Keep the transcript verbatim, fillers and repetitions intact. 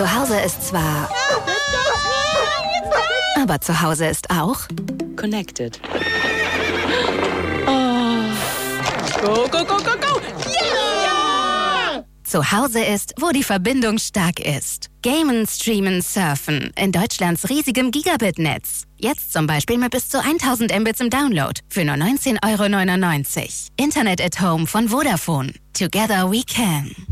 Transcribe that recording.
Zu Hause ist zwar... Aber zu Hause ist auch... Connected. Oh. Go, go, go, go, go! Yeah! Zu Hause ist, wo die Verbindung stark ist. Gamen, streamen, surfen. In Deutschlands riesigem Gigabit-Netz. Jetzt zum Beispiel mit bis zu tausend Mbits im Download. Für nur neunzehn Euro neunundneunzig. Internet at Home von Vodafone. Together we can.